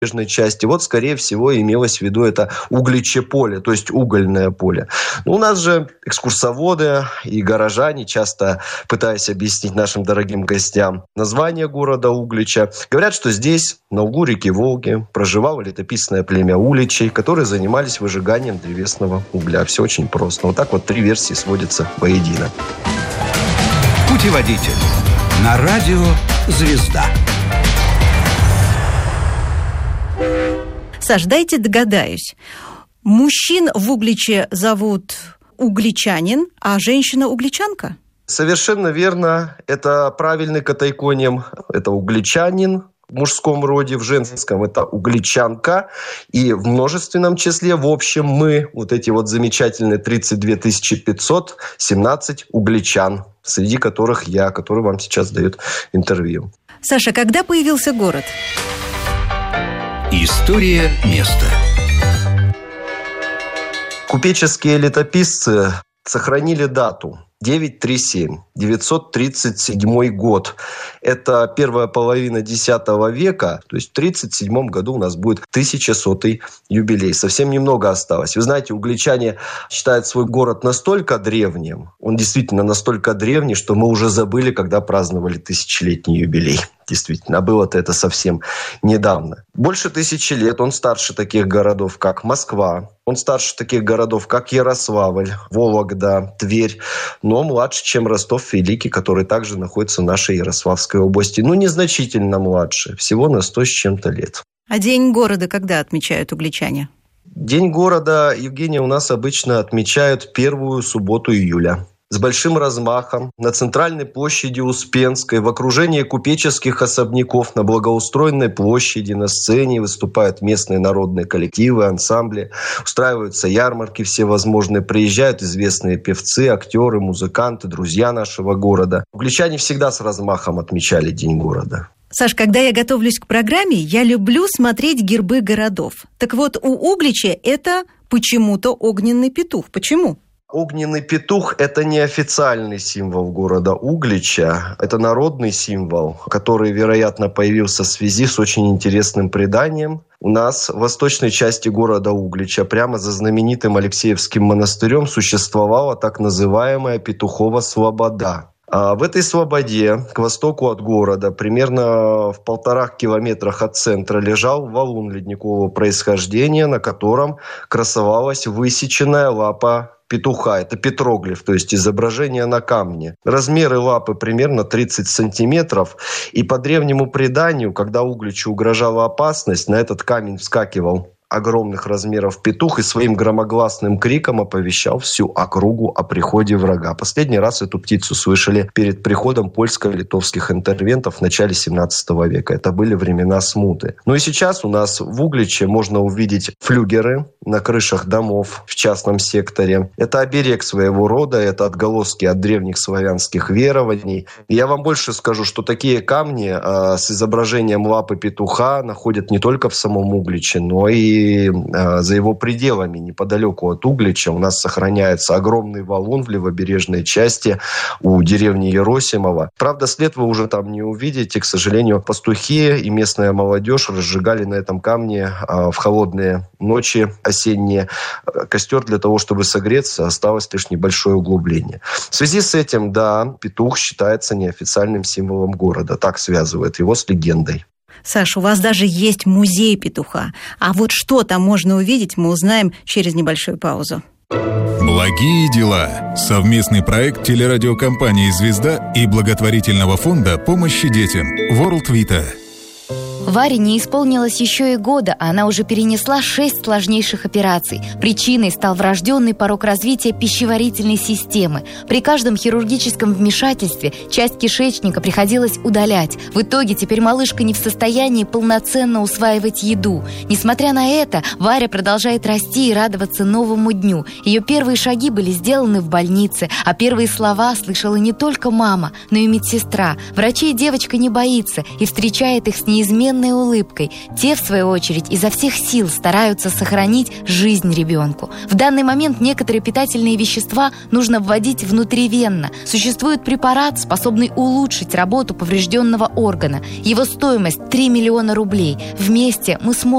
части. Вот, скорее всего, имелось в виду это угличеполе, то есть угольное поле. Но у нас же экскурсоводы и горожане, часто пытаясь объяснить нашим дорогим гостям название города Углича, говорят, что здесь, на углу реки Волги, проживало летописное племя уличей, которые занимались выжиганием древесного угля. Все очень просто. Вот так вот 3 версии сводятся воедино. Путеводитель на радио «Звезда». Саш, дайте догадаюсь. Мужчин в Угличе зовут угличанин, а женщина угличанка? Совершенно верно. Это правильный катайконим. Это угличанин в мужском роде, в женском это угличанка. И в множественном числе, в общем, мы, вот эти вот замечательные 32 517 угличан, среди которых я, который вам сейчас дает интервью. Саша, когда появился город? История места. Купеческие летописцы сохранили дату 937 год. Это первая половина X века, то есть в 1937 году у нас будет 1100-й юбилей. Совсем немного осталось. Вы знаете, угличане считают свой город настолько древним, он действительно настолько древний, что мы уже забыли, когда праздновали 1000-летний юбилей. Действительно, а было-то это совсем недавно. Больше 1000 лет, он старше таких городов, как Москва, он старше таких городов, как Ярославль, Вологда, Тверь, но младше, чем Ростов-Великий, который также находится в нашей Ярославской области. Ну, незначительно младше, всего на 100 с чем-то лет. А День города когда отмечают угличане? День города, Евгения, у нас обычно отмечают первую субботу июля. С большим размахом на центральной площади Успенской, в окружении купеческих особняков, на благоустроенной площади, на сцене выступают местные народные коллективы, ансамбли, устраиваются ярмарки всевозможные, приезжают известные певцы, актеры, музыканты, друзья нашего города. Угличане всегда с размахом отмечали День города. Саш, когда я готовлюсь к программе, я люблю смотреть гербы городов. Так вот, у Углича это почему-то огненный петух. Почему? Огненный петух – это не официальный символ города Углича. Это народный символ, который, вероятно, появился в связи с очень интересным преданием. У нас в восточной части города Углича, прямо за знаменитым Алексеевским монастырем, существовала так называемая Петухова слобода. А в этой слободе, к востоку от города, примерно в 1,5 километрах от центра, лежал валун ледникового происхождения, на котором красовалась высеченная лапа петуха. Это петроглиф, то есть изображение на камне. Размеры лапы примерно 30 сантиметров. И по древнему преданию, когда Угличу угрожала опасность, на этот камень вскакивал огромных размеров петух и своим громогласным криком оповещал всю округу о приходе врага. Последний раз эту птицу слышали перед приходом польско-литовских интервентов в начале 17 века. Это были времена смуты. Ну и сейчас у нас в Угличе можно увидеть флюгеры на крышах домов в частном секторе. Это оберег своего рода, это отголоски от древних славянских верований. И я вам больше скажу, что такие камни с изображением лапы петуха находят не только в самом Угличе, но и за его пределами, неподалеку от Углича, у нас сохраняется огромный валун в левобережной части у деревни Еросимова. Правда, след вы уже там не увидите. К сожалению, пастухи и местная молодежь разжигали на этом камне в холодные ночи осенние костер для того, чтобы согреться. Осталось лишь небольшое углубление. В связи с этим, да, петух считается неофициальным символом города. Так связывает его с легендой. Саша, у вас даже есть музей петуха. А вот что там можно увидеть, мы узнаем через небольшую паузу. Благие дела. Совместный проект телерадиокомпании «Звезда» и благотворительного фонда помощи детям World Vita. Варе не исполнилось еще и года, а она уже перенесла 6 сложнейших операций. Причиной стал врожденный порок развития пищеварительной системы. При каждом хирургическом вмешательстве часть кишечника приходилось удалять. В итоге теперь малышка не в состоянии полноценно усваивать еду. Несмотря на это, Варя продолжает расти и радоваться новому дню. Ее первые шаги были сделаны в больнице, а первые слова слышала не только мама, но и медсестра. Врачей девочка не боится и встречает их с неизменной неизменной улыбкой. Те, в свою очередь, изо всех сил стараются сохранить жизнь ребенку. В данный момент некоторые питательные вещества нужно вводить внутривенно. Существует препарат, способный улучшить работу поврежденного органа. Его стоимость 3 миллиона рублей. Вместе мы сможем